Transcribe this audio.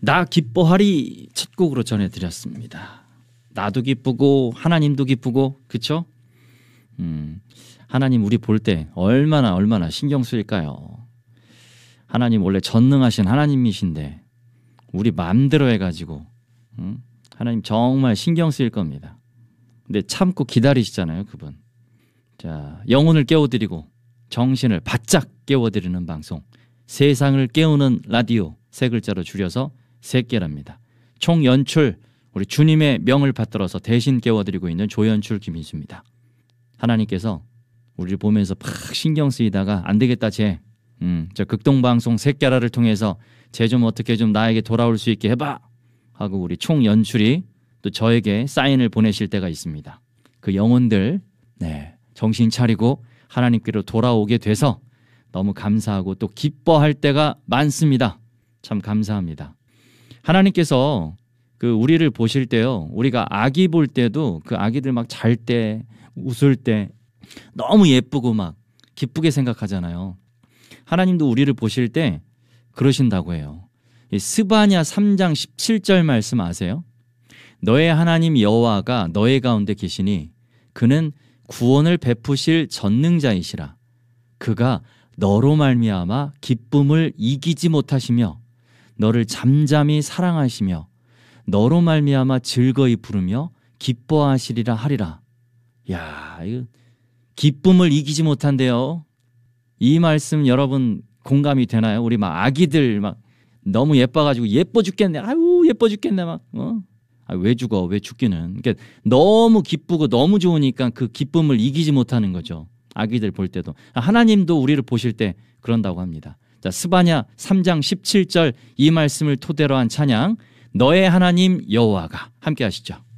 나 기뻐하리 첫 곡으로 전해드렸습니다. 나도 기쁘고 하나님도 기쁘고 그쵸? 하나님 우리 볼 때 얼마나 신경 쓰일까요? 하나님 원래 전능하신 하나님이신데 우리 마음대로 해가지고 하나님 정말 신경 쓰일 겁니다. 근데 참고 기다리시잖아요, 그분. 자, 영혼을 깨워드리고 정신을 바짝 깨워드리는 방송, 세상을 깨우는 라디오, 세 글자로 줄여서 세깨랍니다. 총 연출 우리 주님의 명을 받들어서 대신 깨워드리고 있는 조연출 김인수입니다. 하나님께서 우리를 보면서 팍 신경 쓰이다가 안 되겠다 저 극동방송 세깨라를 통해서 쟤 좀 어떻게 좀 나에게 돌아올 수 있게 해봐 하고 우리 총 연출이 또 저에게 사인을 보내실 때가 있습니다. 그 영혼들 정신 차리고 하나님께로 돌아오게 돼서 너무 감사하고 또 기뻐할 때가 많습니다. 참 감사합니다. 하나님께서 그 우리를 보실 때요, 우리가 아기 볼 때도 그 아기들 막 잘 때 웃을 때 너무 예쁘고 막 기쁘게 생각하잖아요. 하나님도 우리를 보실 때 그러신다고 해요. 스바냐 3장 17절 말씀 아세요? 너의 하나님 여호와가 너의 가운데 계시니 그는 구원을 베푸실 전능자이시라. 그가 너로 말미암아 기쁨을 이기지 못하시며 너를 잠잠히 사랑하시며 너로 말미암아 즐거이 부르며 기뻐하시리라 하리라. 야, 이거 기쁨을 이기지 못한대요. 이 말씀 여러분 공감이 되나요? 우리 막 아기들 막 너무 예뻐가지고 예뻐 죽겠네. 아유 예뻐 죽겠네 막. 왜 죽어? 왜 죽기는? 그러니까 너무 기쁘고 너무 좋으니까 그 기쁨을 이기지 못하는 거죠. 아기들 볼 때도. 하나님도 우리를 보실 때 그런다고 합니다. 자, 스바냐 3장 17절 이 말씀을 토대로 한 찬양, 너의 하나님 여호와가 함께 하시죠.